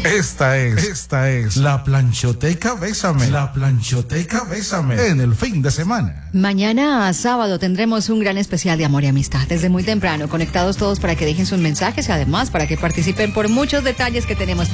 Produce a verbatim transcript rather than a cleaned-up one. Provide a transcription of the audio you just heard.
Esta es, esta es la planchoteca Bésame. La planchoteca Bésame en el fin de semana. Mañana sábado tendremos un gran especial de amor y amistad. Desde muy temprano, conectados todos para que dejen sus mensajes y además para que participen por muchos detalles que tenemos para